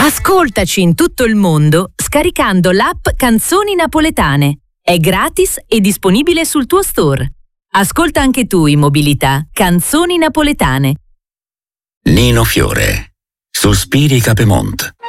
Ascoltaci in tutto il mondo scaricando l'app Canzoni Napoletane. È gratis e disponibile sul tuo store. Ascolta anche tu in mobilità Canzoni Napoletane. Nino Fiore, Sospiri Capemont.